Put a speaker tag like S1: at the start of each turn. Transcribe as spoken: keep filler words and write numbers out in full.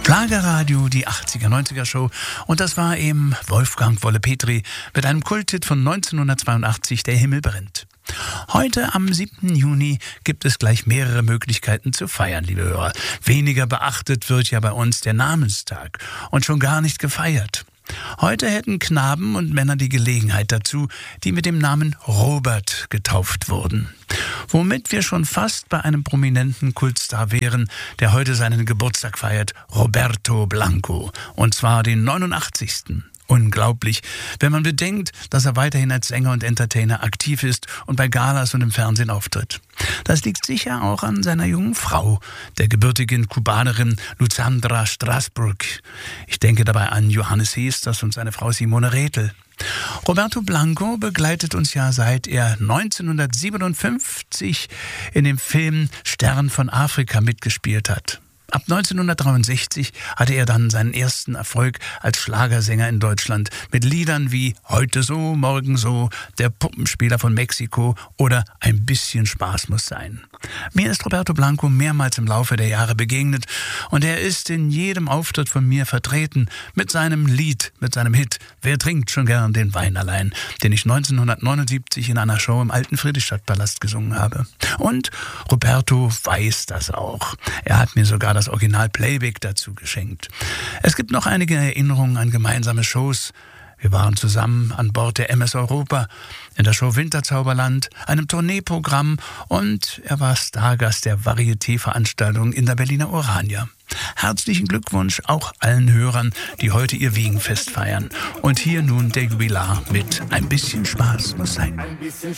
S1: Schlagerradio, die achtziger, neunziger Show. Und das war eben Wolfgang Wolle-Petri mit einem Kulthit von neunzehnhundertzweiundachtzig, Der Himmel brennt. Heute am siebten Juni gibt es gleich mehrere Möglichkeiten zu feiern, liebe Hörer. Weniger beachtet wird ja bei uns der Namenstag und schon gar nicht gefeiert. Heute hätten Knaben und Männer die Gelegenheit dazu, die mit dem Namen Robert getauft wurden. Womit wir schon fast bei einem prominenten Kultstar wären, der heute seinen Geburtstag feiert, Roberto Blanco. Und zwar den neunundachtzigsten Unglaublich, wenn man bedenkt, dass er weiterhin als Sänger und Entertainer aktiv ist und bei Galas und im Fernsehen auftritt. Das liegt sicher auch an seiner jungen Frau, der gebürtigen Kubanerin Luzandra Strasburg. Ich denke dabei an Johannes Hesters und seine Frau Simone Rethel. Roberto Blanco begleitet uns ja seit er neunzehnhundertsiebenundfünfzig in dem Film Stern von Afrika mitgespielt hat. Ab neunzehnhundertdreiundsechzig hatte er dann seinen ersten Erfolg als Schlagersänger in Deutschland mit Liedern wie Heute so, morgen so, Der Puppenspieler von Mexiko oder Ein bisschen Spaß muss sein. Mir ist Roberto Blanco mehrmals im Laufe der Jahre begegnet und er ist in jedem Auftritt von mir vertreten mit seinem Lied, mit seinem Hit Wer trinkt schon gern den Wein allein, den ich neunzehnhundertneunundsiebzig in einer Show im alten Friedrichstadtpalast gesungen habe. Und Roberto weiß das auch. Er hat mir sogar das Original Playback dazu geschenkt. Es gibt noch einige Erinnerungen an gemeinsame Shows. Wir waren zusammen an Bord der M S Europa, in der Show Winterzauberland, einem Tourneeprogramm und er war Stargast der Varieté-Veranstaltung in der Berliner Orania. Herzlichen Glückwunsch auch allen Hörern, die heute ihr Wiegenfest feiern. Und hier nun der Jubilar mit Ein bisschen Spaß muss sein.